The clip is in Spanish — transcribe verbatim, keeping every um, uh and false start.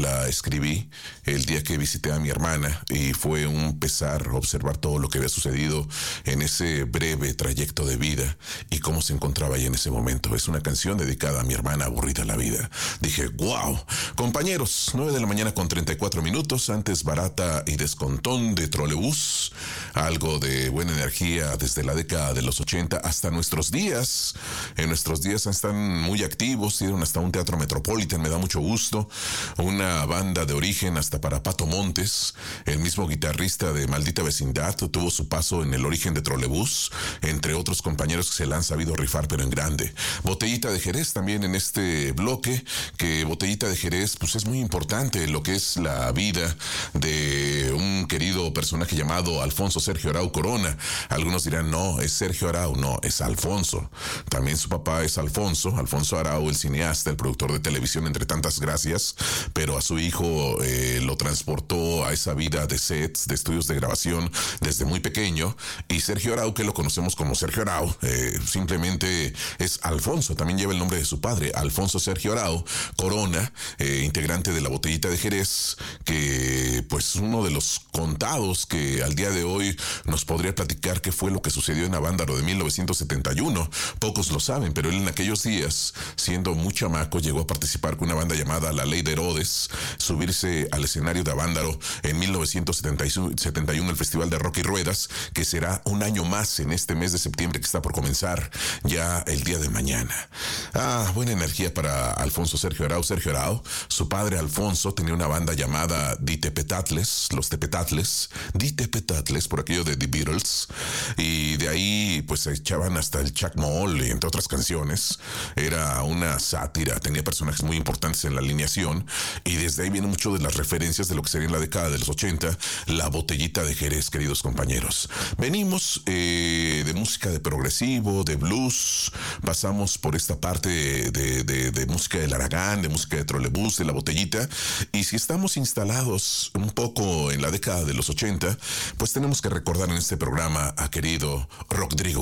La escribí el día que visité a mi hermana y fue un pesar observar todo lo que había sucedido en ese breve trayecto de vida y cómo se encontraba ahí en ese momento. Es una canción dedicada a mi hermana aburrida en la vida. Dije, wow. Compañeros, nueve de la mañana con treinta y cuatro minutos, antes barata y descontón de trolebús, algo de buena energía desde la década de los ochenta hasta nuestros días. En nuestros días están muy activos, dieron hasta un teatro Metropolitan, me da mucho gusto. Una banda de origen hasta para Pato Montes, el mismo guitarrista de Maldita Vecindad tuvo su paso en el origen de Trolebús, entre otros compañeros que se la han sabido rifar pero en grande. Botellita de Jerez también en este bloque, que Botellita de Jerez pues es muy importante lo que es la vida de un querido personaje llamado Alfonso Sergio Arau Corona. Algunos dirán, no, es Sergio Arau, no, es Alfonso. También su papá es Alfonso, Alfonso Arau, el cineasta, el productor de televisión, entre tantas gracias, pero a su hijo eh, lo transportó a esa vida de sets, de estudios de grabación desde muy pequeño. Y Sergio Arau, que lo conocemos como Sergio Arau, eh, simplemente es Alfonso, también lleva el nombre de su padre, Alfonso Sergio Arau Corona, eh, integrante de la Botellita de Jerez, que pues uno de los contados que al día de hoy nos podría platicar qué fue lo que sucedió en Avándaro de mil novecientos setenta y uno. Pocos lo saben, pero él en aquellos días, siendo muy chamaco, llegó a participar con una banda llamada La Ley de Herodes, subirse al escenario de Avándaro en mil novecientos setenta y uno, el Festival de Rock y Ruedas, que será un año más en este mes de septiembre que está por comenzar ya el día de mañana. Ah, buena energía para Alfonso Sergio Arau. Sergio Arau, su padre Alfonso tenía una banda llamada Di Tepetatles, los Tepetatles, Di Tepetatles, por aquello de The Beatles, y de ahí pues se echaban hasta el Chuck Moll, entre otras canciones. Era una sátira, tenía personajes muy importantes en la alineación, y desde ahí viene mucho de las referencias de lo que sería en la década de los ochenta, la Botellita de Jerez, queridos compañeros. Venimos eh, de música de progresivo, de blues, pasamos por esta parte de, de, de, de música del Aragán, de música de trolebús, de la Botellita, y si estamos instalados un poco en la década de los ochenta, pues tenemos que recordar en este programa a querido Rodrigo